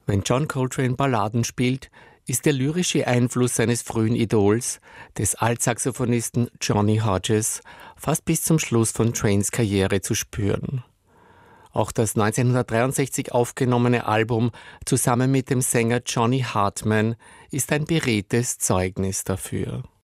Wenn John Coltrane Balladen spielt, ist der lyrische Einfluss seines frühen Idols, des Altsaxophonisten Johnny Hodges, fast bis zum Schluss von Trains Karriere zu spüren. Auch das 1963 aufgenommene Album zusammen mit dem Sänger Johnny Hartman ist ein beredtes Zeugnis dafür.